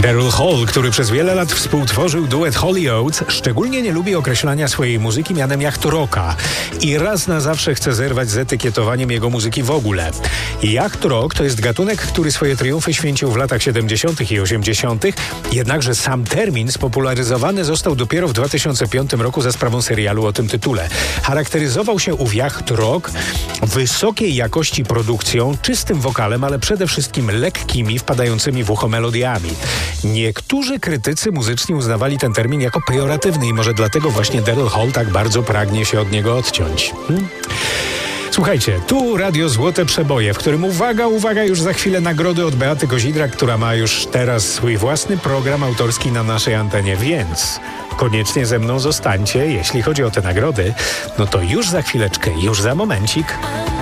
Daryl Hall, który przez wiele lat współtworzył duet Holy Oates, szczególnie nie lubi określania swojej muzyki mianem yacht rocka i raz na zawsze chce zerwać z etykietowaniem jego muzyki w ogóle. Yacht rock to jest gatunek, który swoje triumfy święcił w latach 70. i 80., jednakże sam termin spopularyzowany został dopiero w 2005 roku za sprawą serialu o tym tytule. Charakteryzował się ów yacht rock wysokiej jakości produkcją, czystym wokalem, ale przede wszystkim lekkimi, wpadającymi w ucho melodiami. Niektórzy krytycy muzyczni uznawali ten termin jako pejoratywny i może dlatego właśnie Daryl Hall tak bardzo pragnie się od niego odciąć. Słuchajcie, tu Radio Złote Przeboje, w którym uwaga, już za chwilę nagrody od Beaty Kozidrak, która ma już teraz swój własny program autorski na naszej antenie, więc koniecznie ze mną zostańcie. Jeśli chodzi o te nagrody, no to już za chwileczkę, już za momencik.